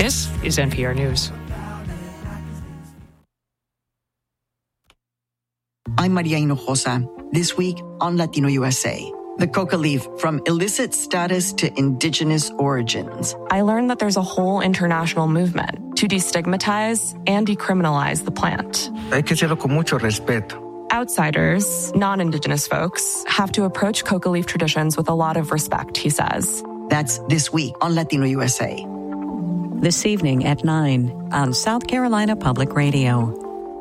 This is NPR News. I'm Maria Hinojosa. This week on Latino USA, the coca leaf from illicit status to indigenous origins. I learned that there's a whole international movement to destigmatize and decriminalize the plant. Hay que hacerlo con mucho respeto. Outsiders, non-indigenous folks, have to approach coca leaf traditions with a lot of respect, he says. That's this week on Latino USA. This evening at 9 on South Carolina Public Radio.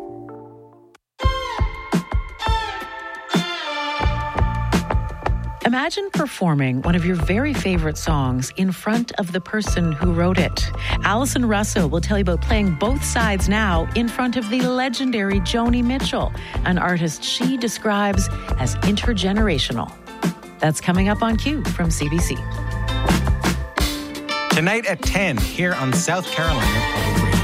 Imagine performing one of your very favorite songs in front of the person who wrote it. Allison Russell will tell you about playing both sides now in front of the legendary Joni Mitchell, an artist she describes as intergenerational. That's coming up on Q from CBC. Tonight at 10 here on South Carolina Public Radio.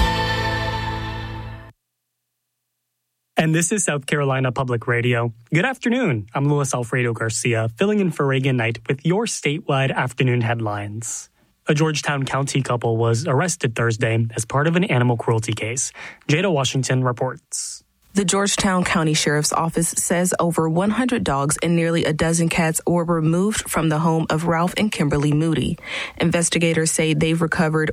And this is South Carolina Public Radio. Good afternoon. I'm Luis Alfredo Garcia, filling in for Reagan Knight with your statewide afternoon headlines. A Georgetown County couple was arrested Thursday as part of an animal cruelty case. Jada Washington reports. The Georgetown County Sheriff's Office says over 100 dogs and nearly a dozen cats were removed from the home of Ralph and Kimberly Moody. Investigators say they've recovered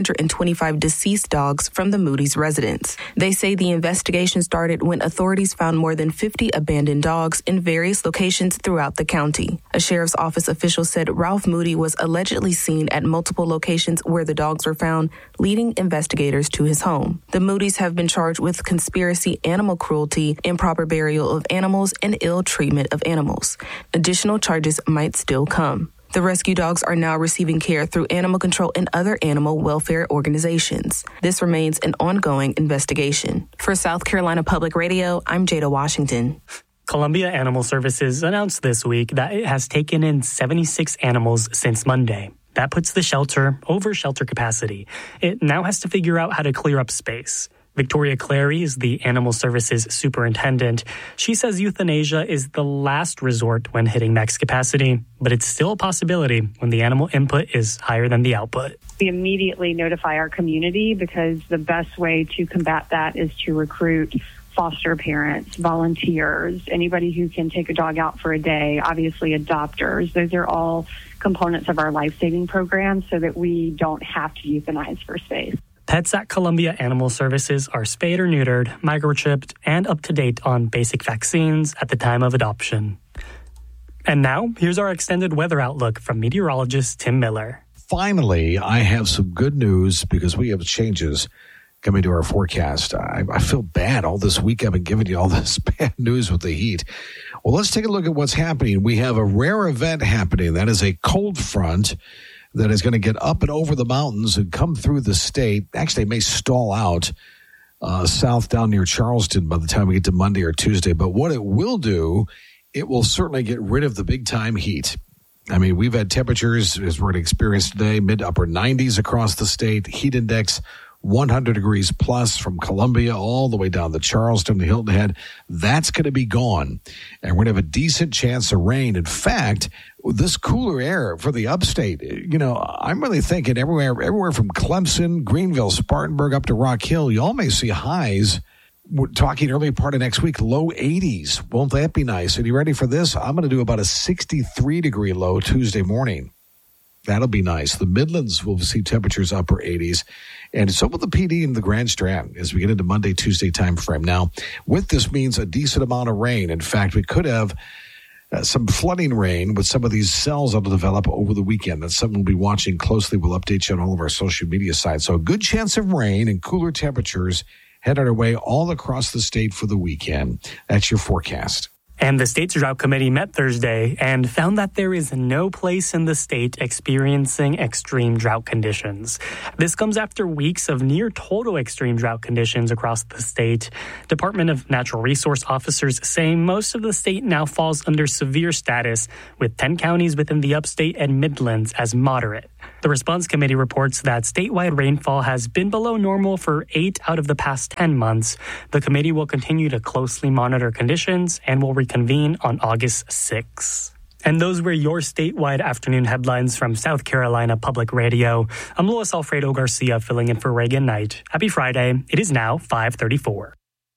125 deceased dogs from the Moody's residence. They say the investigation started when authorities found more than 50 abandoned dogs in various locations throughout the county. A sheriff's office official said Ralph Moody was allegedly seen at multiple locations where the dogs were found, leading investigators to his home. The Moody's have been charged with conspiracy, animal cruelty, improper burial of animals, and ill treatment of animals. Additional charges might still come. The rescue dogs are now receiving care through animal control and other animal welfare organizations. This remains an ongoing investigation. For South Carolina Public Radio, I'm Jada Washington. Columbia Animal Services announced this week that it has taken in 76 animals since Monday. That puts the shelter over shelter capacity. It now has to figure out how to clear up space. Victoria Clary is the Animal Services Superintendent. She says euthanasia is the last resort when hitting max capacity, but it's still a possibility when the animal input is higher than the output. We immediately notify our community because the best way to combat that is to recruit foster parents, volunteers, anybody who can take a dog out for a day, obviously adopters. Those are all components of our life-saving program so that we don't have to euthanize for space. Pets at Columbia Animal Services are spayed or neutered, microchipped, and up to date on basic vaccines at the time of adoption. And now, here's our extended weather outlook from meteorologist Tim Miller. Finally, I have some good news because we have changes coming to our forecast. I feel bad. All this week I've been giving you all this bad news with the heat. Well, let's take a look at what's happening. We have a rare event happening. That is a cold front that is going to get up and over the mountains and come through the state. Actually, it may stall out south down near Charleston by the time we get to Monday or Tuesday. But what it will do, it will certainly get rid of the big-time heat. I mean, we've had temperatures, as we're going to experience today, mid-upper 90s across the state. Heat index 100 degrees plus from Columbia all the way down to Charleston, the Hilton Head. That's going to be gone. And we're going to have a decent chance of rain. In fact, this cooler air for the upstate, you know, I'm really thinking everywhere from Clemson, Greenville, Spartanburg, up to Rock Hill, you all may see highs. We're talking early part of next week, low 80s. Won't that be nice? Are you ready for this? I'm going to do about a 63-degree low Tuesday morning. That'll be nice. The Midlands will see temperatures upper 80s. And so will the PD and the Grand Strand as we get into Monday, Tuesday time frame. Now, with this means a decent amount of rain. In fact, we could have some flooding rain with some of these cells that'll develop over the weekend. That's something we'll be watching closely. We'll update you on all of our social media sites. So a good chance of rain and cooler temperatures head on our way all across the state for the weekend. That's your forecast. And the state's drought committee met Thursday and found that there is no place in the state experiencing extreme drought conditions. This comes after weeks of near total extreme drought conditions across the state. Department of Natural Resource officers say most of the state now falls under severe status, with 10 counties within the upstate and Midlands as moderate. The response committee reports that statewide rainfall has been below normal for 8 out of the past 10 months. The committee will continue to closely monitor conditions and will reconvene on August 6. And those were your statewide afternoon headlines from South Carolina Public Radio. I'm Luis Alfredo Garcia filling in for Reagan Knight. Happy Friday. It is now 5:34.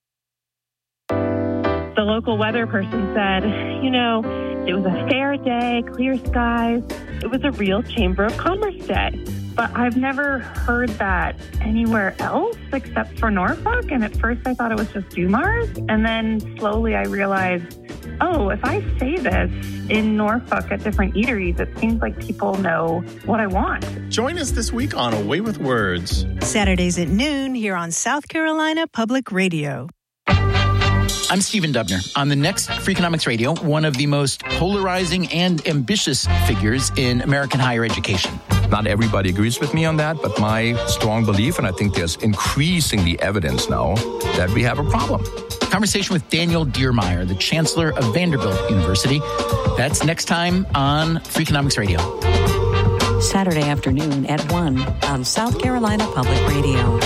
The local weather person said, it was a fair day, clear skies. It was a real Chamber of Commerce day. But I've never heard that anywhere else except for Norfolk. And at first I thought it was just Dumars. And then slowly I realized, if I say this in Norfolk at different eateries, it seems like people know what I want. Join us this week on A Way with Words. Saturdays at noon here on South Carolina Public Radio. I'm Stephen Dubner. On the next Freakonomics Radio, one of the most polarizing and ambitious figures in American higher education. Not everybody agrees with me on that, but my strong belief, and I think there's increasingly evidence now, that we have a problem. Conversation with Daniel Diermeier, the Chancellor of Vanderbilt University. That's next time on Freakonomics Radio. Saturday afternoon at 1 on South Carolina Public Radio.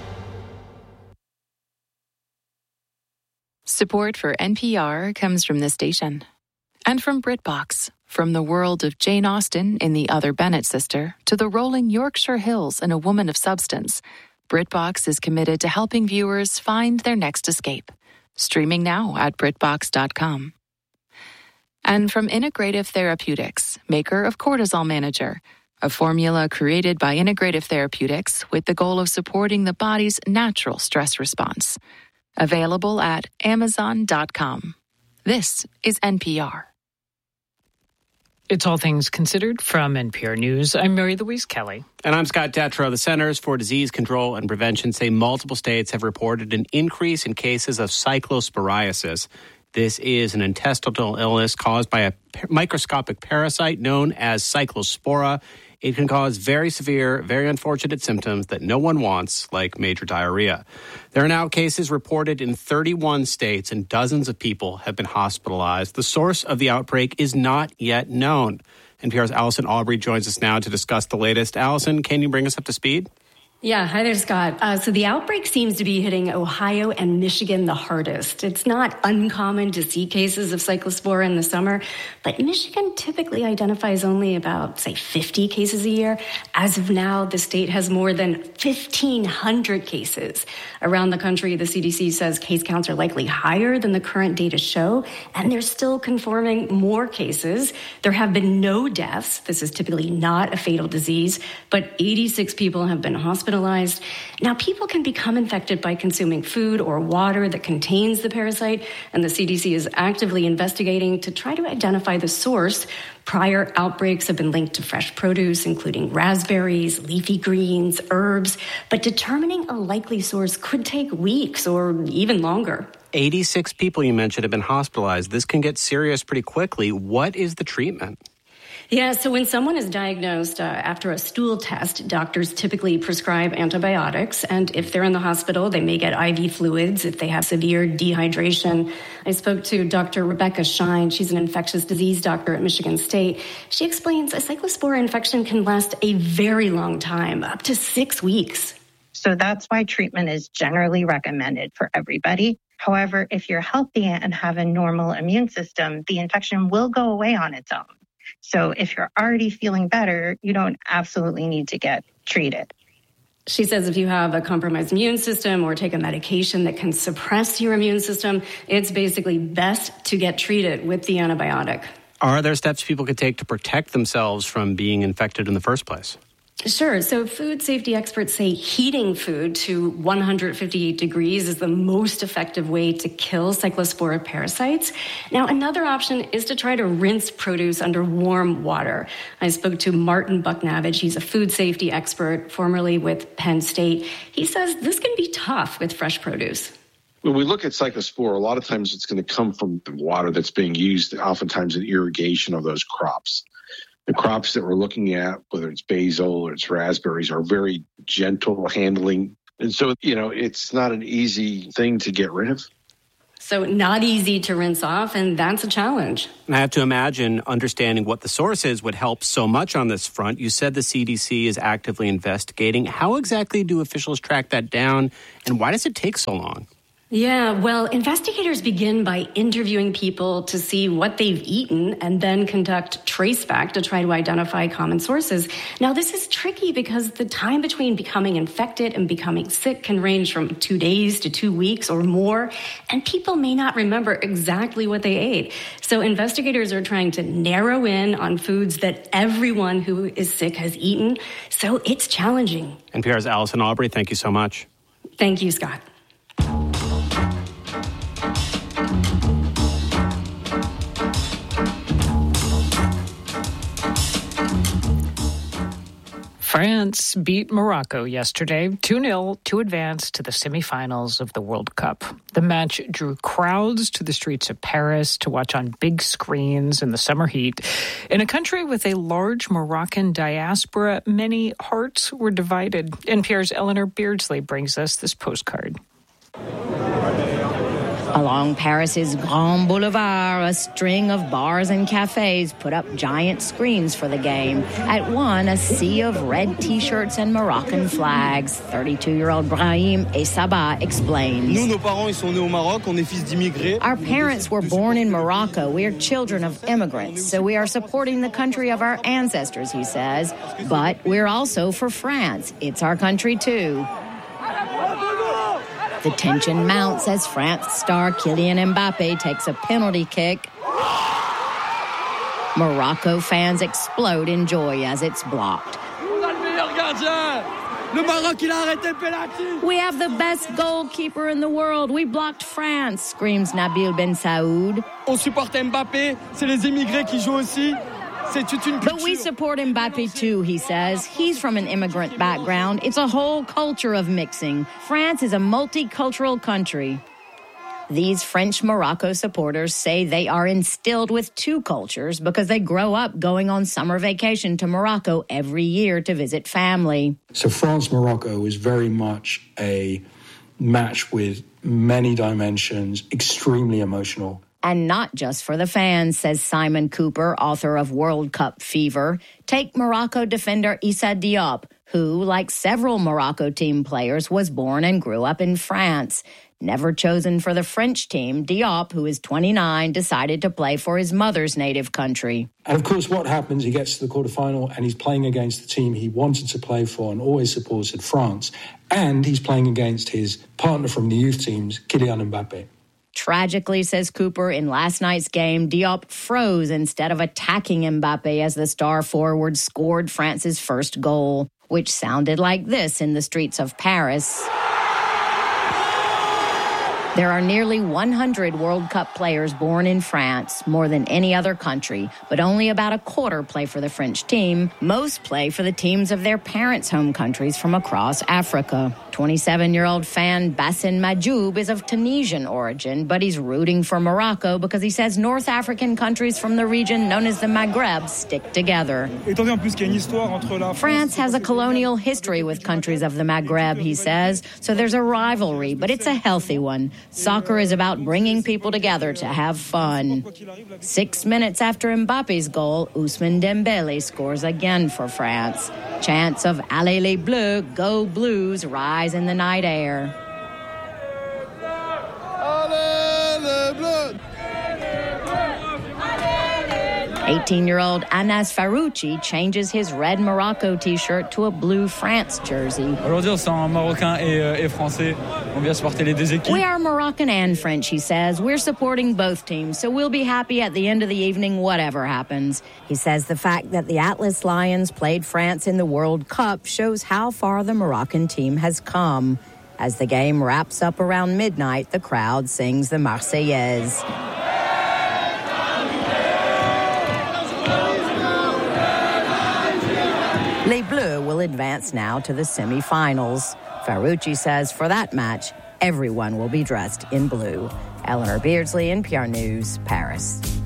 Support for NPR comes from this station. And from BritBox. From the world of Jane Austen in The Other Bennett Sister to the rolling Yorkshire Hills in A Woman of Substance, BritBox is committed to helping viewers find their next escape. Streaming now at BritBox.com. And from Integrative Therapeutics, maker of Cortisol Manager, a formula created by Integrative Therapeutics with the goal of supporting the body's natural stress response. Available at Amazon.com. This is NPR. It's All Things Considered from NPR News. I'm Mary Louise Kelly. And I'm Scott Detrow. The Centers for Disease Control and Prevention say multiple states have reported an increase in cases of cyclosporiasis. This is an intestinal illness caused by a microscopic parasite known as cyclospora. It can cause very severe, very unfortunate symptoms that no one wants, like major diarrhea. There are now cases reported in 31 states, and dozens of people have been hospitalized. The source of the outbreak is not yet known. NPR's Allison Aubrey joins us now to discuss the latest. Allison, can you bring us up to speed? Yeah, hi there, Scott. So the outbreak seems to be hitting Ohio and Michigan the hardest. It's not uncommon to see cases of cyclospora in the summer, but Michigan typically identifies only about, say, 50 cases a year. As of now, the state has more than 1,500 cases. Around the country, the CDC says case counts are likely higher than the current data show, and they're still confirming more cases. There have been no deaths. This is typically not a fatal disease, but 86 people have been hospitalized. Now, people can become infected by consuming food or water that contains the parasite, and the CDC is actively investigating to try to identify the source. Prior outbreaks have been linked to fresh produce, including raspberries, leafy greens, herbs, but determining a likely source could take weeks or even longer. 86 people you mentioned have been hospitalized. This can get serious pretty quickly. What is the treatment? Yeah, so when someone is diagnosed after a stool test, doctors typically prescribe antibiotics. And if they're in the hospital, they may get IV fluids if they have severe dehydration. I spoke to Dr. Rebecca Shine. She's an infectious disease doctor at Michigan State. She explains a cyclospora infection can last a very long time, up to 6 weeks. So that's why treatment is generally recommended for everybody. However, if you're healthy and have a normal immune system, the infection will go away on its own. So if you're already feeling better, you don't absolutely need to get treated. She says if you have a compromised immune system or take a medication that can suppress your immune system, it's basically best to get treated with the antibiotic. Are there steps people could take to protect themselves from being infected in the first place? Sure. So food safety experts say heating food to 158 degrees is the most effective way to kill cyclospora parasites. Now, another option is to try to rinse produce under warm water. I spoke to Martin Bucknavage. He's a food safety expert, formerly with Penn State. He says this can be tough with fresh produce. When we look at cyclospora, a lot of times it's going to come from the water that's being used, oftentimes in irrigation of those crops. The crops that we're looking at, whether it's basil or it's raspberries, are very gentle handling. And so, it's not an easy thing to get rid of. So not easy to rinse off, and that's a challenge. And I have to imagine understanding what the source is would help so much on this front. You said the CDC is actively investigating. How exactly do officials track that down, and why does it take so long? Yeah, well, investigators begin by interviewing people to see what they've eaten and then conduct traceback to try to identify common sources. Now, this is tricky because the time between becoming infected and becoming sick can range from 2 days to 2 weeks or more, and people may not remember exactly what they ate. So investigators are trying to narrow in on foods that everyone who is sick has eaten. So it's challenging. NPR's Allison Aubrey, thank you so much. Thank you, Scott. France beat Morocco yesterday 2-0 to advance to the semifinals of the World Cup. The match drew crowds to the streets of Paris to watch on big screens in the summer heat. In a country with a large Moroccan diaspora, many hearts were divided. NPR's Eleanor Beardsley brings us this postcard. Along Paris's Grand Boulevard, a string of bars and cafes put up giant screens for the game. At one, a sea of red T-shirts and Moroccan flags. 32-year-old Brahim Essaba explains. Our parents were born in Morocco. We are children of immigrants, so we are supporting the country of our ancestors, he says. But we're also for France. It's our country, too. The tension mounts as France star Kylian Mbappe takes a penalty kick. Morocco fans explode in joy as it's blocked. We have the best goalkeeper in the world. We blocked France, screams Nabil Ben Saoud. On supporte Mbappé, c'est les immigrés qui jouent aussi. But we support Mbappe too, he says. He's from an immigrant background. It's a whole culture of mixing. France is a multicultural country. These French Morocco supporters say they are instilled with two cultures because they grow up going on summer vacation to Morocco every year to visit family. So France-Morocco is very much a match with many dimensions, extremely emotional. And not just for the fans, says Simon Cooper, author of World Cup Fever. Take Morocco defender Issa Diop, who, like several Morocco team players, was born and grew up in France. Never chosen for the French team, Diop, who is 29, decided to play for his mother's native country. And of course, what happens, he gets to the quarterfinal and he's playing against the team he wanted to play for and always supported, France. And he's playing against his partner from the youth teams, Kylian Mbappe. Tragically, says Cooper, in last night's game, Diop froze instead of attacking Mbappe as the star forward scored France's first goal, which sounded like this in the streets of Paris. There are nearly 100 World Cup players born in France, more than any other country, but only about a quarter play for the French team. Most play for the teams of their parents' home countries from across Africa. 27-year-old fan Bassin Majoub is of Tunisian origin, but he's rooting for Morocco because he says North African countries from the region known as the Maghreb stick together. France has a colonial history with countries of the Maghreb, he says, so there's a rivalry, but it's a healthy one. Soccer is about bringing people together to have fun. 6 minutes after Mbappe's goal, Ousmane Dembele scores again for France. Chants of Allez les Bleus, go Blues rise in the night air. 18-year-old Anas Farouchi changes his red Morocco T-shirt to a blue France jersey. We are Moroccan and French, he says. We're supporting both teams, so we'll be happy at the end of the evening, whatever happens. He says the fact that the Atlas Lions played France in the World Cup shows how far the Moroccan team has come. As the game wraps up around midnight, the crowd sings the Marseillaise. Les Bleus will advance now to the semifinals. Farouchi says for that match, everyone will be dressed in blue. Eleanor Beardsley, NPR News, Paris.